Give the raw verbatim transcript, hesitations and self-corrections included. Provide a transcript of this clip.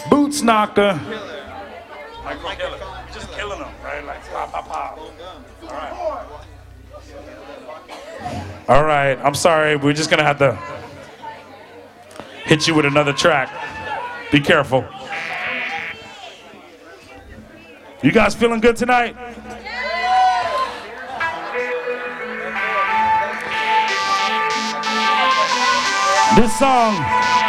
Boots Knocker. Microphone. Just killing them, right? Like pop, pop, pop. All right. All right, I'm sorry. We're just gonna have to hit you with another track. Be careful. You guys feeling good tonight? This song